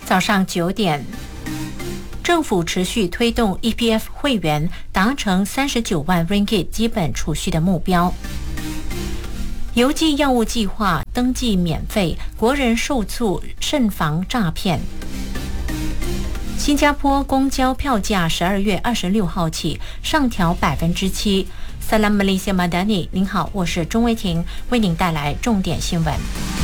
早上9点，政府持续推动 EPF 会员达成39万 ringgit 基本储蓄的目标。邮寄药物计划登记免费，国人受促慎防诈骗。新加坡公交票价12月26号起上调7%。Salam Malaysia Madani， 您好，我是钟威婷，为您带来重点新闻。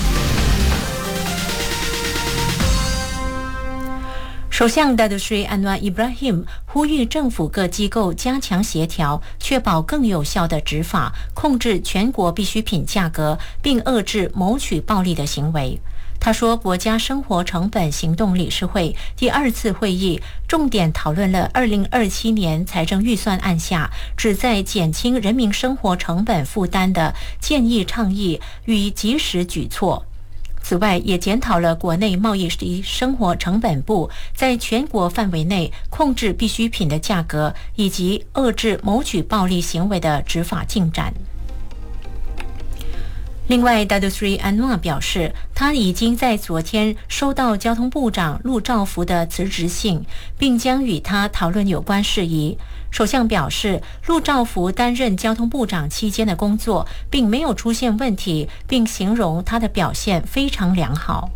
首相 Datuk Seri Anwar Ibrahim 呼吁政府各机构加强协调，确保更有效的执法，控制全国必需品价格，并遏制谋取暴利的行为。他说，国家生活成本行动理事会第2次会议重点讨论了2027年财政预算案下旨在减轻人民生活成本负担的建议倡议与及时举措。此外，也检讨了国内贸易及生活成本部在全国范围内控制必需品的价格，以及遏制谋取暴利行为的执法进展。另外 Datuk Seri Anwar 表示，他已经在昨天收到交通部长陆兆福的辞职信，并将与他讨论有关事宜。首相表示，陆兆福担任交通部长期间的工作并没有出现问题，并形容他的表现非常良好。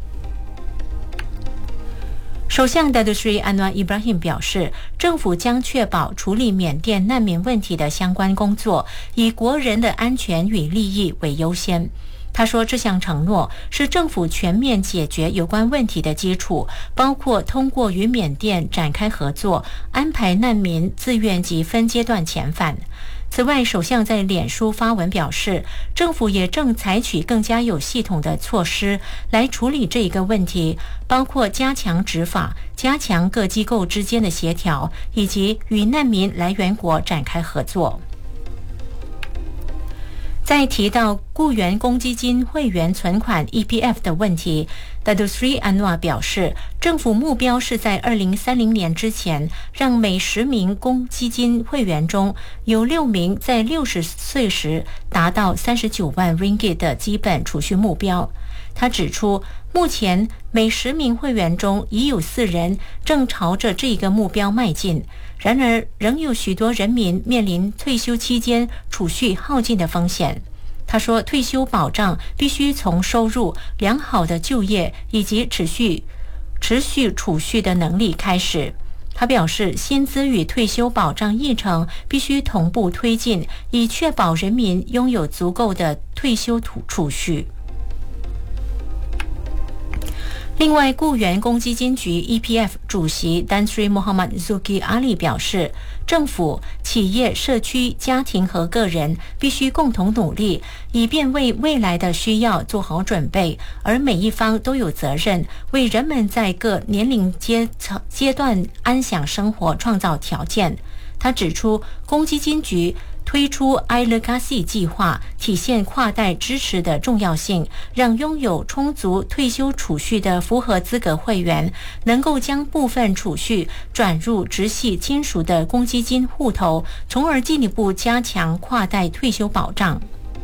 首相 Datuk Seri Anwar Ibrahim 表示，政府将确保处理缅甸难民问题的相关工作，以国人的安全与利益为优先。他说，这项承诺是政府全面解决有关问题的基础，包括通过与缅甸展开合作，安排难民自愿及分阶段遣返。此外，首相在脸书发文表示，政府也正采取更加有系统的措施来处理这一个问题，包括加强执法、加强各机构之间的协调，以及与难民来源国展开合作。在提到雇员公积金会员存款 EPF 的问题， Datuk Seri Anwar 表示，政府目标是在2030年之前，让每10名公积金会员中有6名在60岁时达到39万 ringgit 的基本储蓄目标。他指出，目前每10名会员中已有4人正朝着这个目标迈进，然而仍有许多人民面临退休期间储蓄耗尽的风险。他说，退休保障必须从收入、良好的就业以及持续储蓄的能力开始。他表示，薪资与退休保障议程必须同步推进，以确保人民拥有足够的退休储蓄。另外，雇员公积金局 EPF 主席 Tan Sri Muhammad Zuki Ali 表示，政府、企业、社区、家庭和个人必须共同努力，以便为未来的需要做好准备，而每一方都有责任为人们在各年龄阶段安享生活创造条件。他指出，公积金局推出 iLegasi 计划，体现跨代支持的重要性，让拥有充足退休储蓄的符合资格会员能够将部分储蓄转入直系亲属的公积金户头，从而进一步加强跨代退休保障。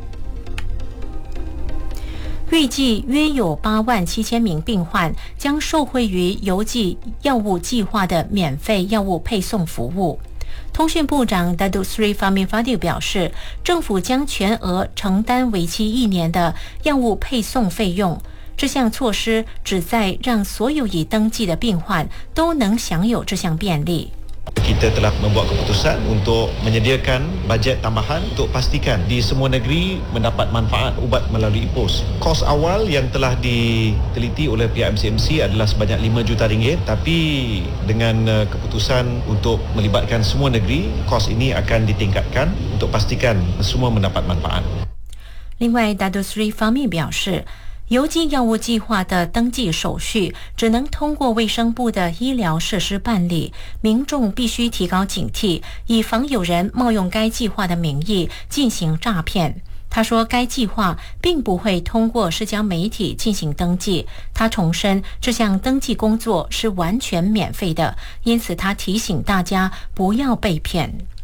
预计约有8万7千名病患将受惠于邮寄药物计划的免费药物配送服务。通讯部长 Datuk Seri Fahmi Fadil 表示，政府将全额承担为期1年的药物配送费用。这项措施旨在让所有已登记的病患都能享有这项便利。 Kita telah membuat keputusan untuk menyediakan bajet tambahan untuk pastikan di semua negeri mendapat manfaat ubat melalui pos. Kos awal yang telah diteliti oleh pihak MCMC adalah sebanyak RM5 juta, tapi dengan keputusan untuk melibatkan semua negeri, kos ini akan ditingkatkan untuk pastikan semua mendapat manfaat. 另外 Datuk Seri Fahmi 表示，邮寄药物计划的登记手续只能通过卫生部的医疗设施办理，民众必须提高警惕，以防有人冒用该计划的名义进行诈骗。他说，该计划并不会通过社交媒体进行登记。他重申，这项登记工作是完全免费的，因此他提醒大家不要被骗。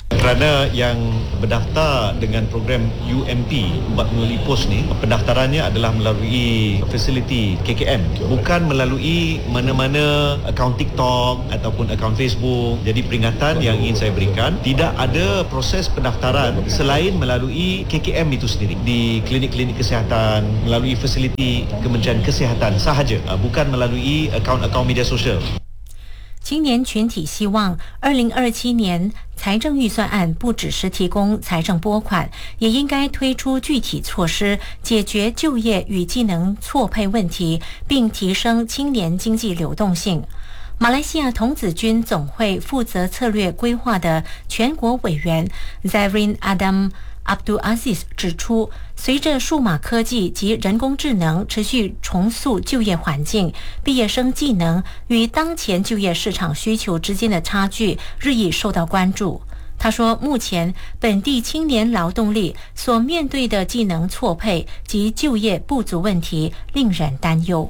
Kerana yang berdaftar dengan program UMP, ubat melalui pos ni, pendaftarannya adalah melalui fasiliti KKM, bukan melalui mana-mana akaun TikTok ataupun akaun Facebook. Jadi peringatan yang ingin saya berikan, tidak ada proses pendaftaran selain melalui KKM itu sendiri di klinik-klinik kesihatan, melalui fasiliti Kementerian Kesihatan sahaja, bukan melalui akaun-akaun media sosial. 青年群体希望2027年财政预算案不只是提供财政拨款，也应该推出具体措施，解决就业与技能错配问题，并提升青年经济流动性。马来西亚童子军总会负责策略规划的全国委员 Zairin Adam Abdul Aziz 指出，随着数码科技及人工智能持续重塑就业环境，毕业生技能与当前就业市场需求之间的差距日益受到关注。他说，目前本地青年劳动力所面对的技能错配及就业不足问题令人担忧。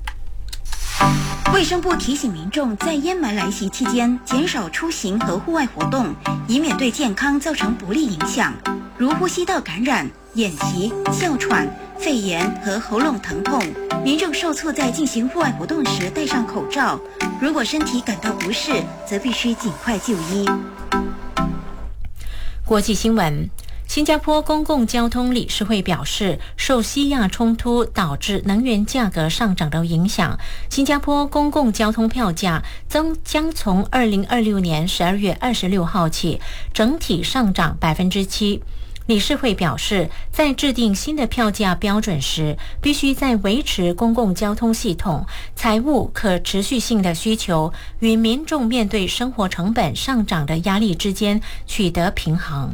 卫生部提醒民众在烟霾来袭期间减少出行和户外活动，以免对健康造成不利影响，如呼吸道感染、眼疾、哮喘、肺炎和喉咙疼痛。民众受促在进行户外活动时戴上口罩，如果身体感到不适，则必须尽快就医。 国际新闻。新加坡公共交通理事会表示，受西亚冲突导致能源价格上涨的影响，新加坡公共交通票价将从2026年12月26号起整体上涨 7%。理事会表示，在制定新的票价标准时，必须在维持公共交通系统财务可持续性的需求与民众面对生活成本上涨的压力之间取得平衡。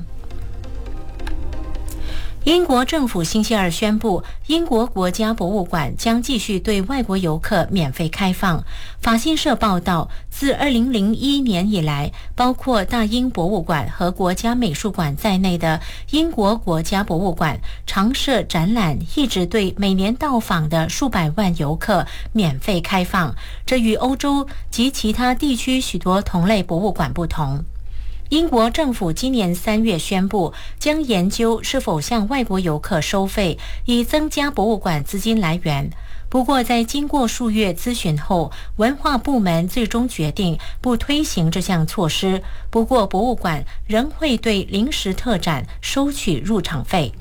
英国政府星期二宣布，英国国家博物馆将继续对外国游客免费开放。法新社报道，自2001年以来，包括大英博物馆和国家美术馆在内的英国国家博物馆常设展览一直对每年到访的数百万游客免费开放，这与欧洲及其他地区许多同类博物馆不同。英国政府今年3月宣布，将研究是否向外国游客收费，以增加博物馆资金来源。不过，在经过数月咨询后，文化部门最终决定不推行这项措施。不过，博物馆仍会对临时特展收取入场费。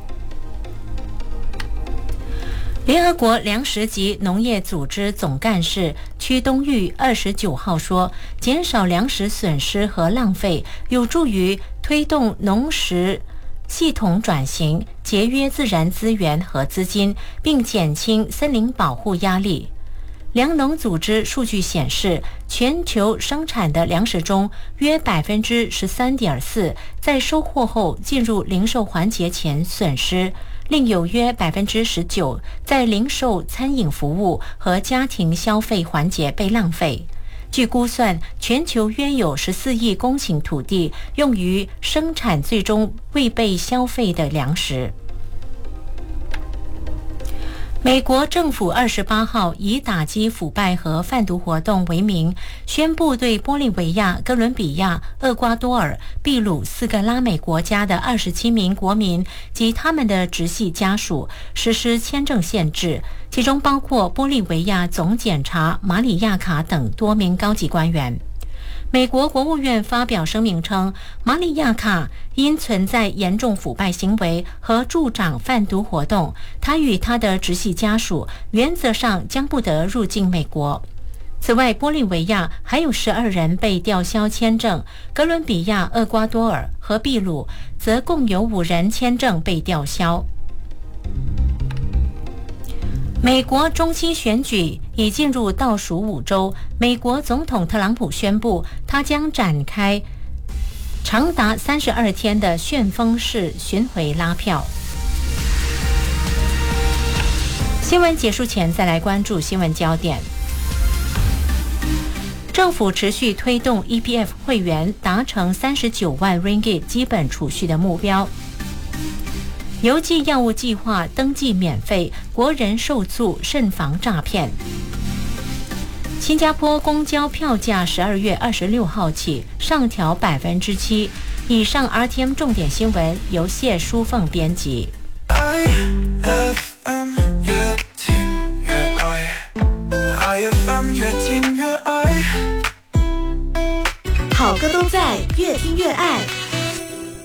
联合国粮食及农业组织总干事屈冬玉29号说，减少粮食损失和浪费有助于推动农食系统转型，节约自然资源和资金，并减轻森林保护压力。粮农组织数据显示，全球生产的粮食中约 13.4% 在收获后进入零售环节前损失，另有约 19% 在零售、餐饮服务和家庭消费环节被浪费。据估算，全球约有14亿公顷土地用于生产最终未被消费的粮食。美国政府28号以打击腐败和贩毒活动为名，宣布对玻利维亚、哥伦比亚、厄瓜多尔、秘鲁4个拉美国家的27名国民及他们的直系家属实施签证限制，其中包括玻利维亚总检察马里亚卡等多名高级官员。美国国务院发表声明称，马里亚卡因存在严重腐败行为和助长贩毒活动，他与他的直系家属原则上将不得入境美国。此外，玻利维亚还有12人被吊销签证，哥伦比亚、厄瓜多尔和秘鲁则共有5人签证被吊销。美国中期选举已进入倒数5周，美国总统特朗普宣布，他将展开长达32天的旋风式巡回拉票。新闻结束前，再来关注新闻焦点。政府持续推动 EPF 会员达成39万 ringgit 基本储蓄的目标。邮寄药物计划登记免费，国人受促慎防诈骗。新加坡公交票价12月26号起上调7%， 以上 RTM 重点新闻由谢淑凤编辑。 IFM 越听越爱 ，IFM 越听越爱， 好歌都在，越听越爱。